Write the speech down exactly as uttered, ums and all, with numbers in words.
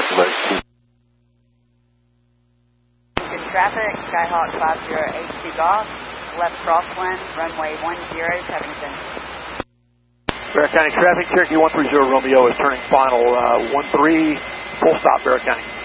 Good traffic, Skyhawk five zero eight two Golf, left crosswind, runway one zero, Covington. Barrow County traffic, Cherokee one three zero Romeo is turning final uh, one three, full stop, Barrow County.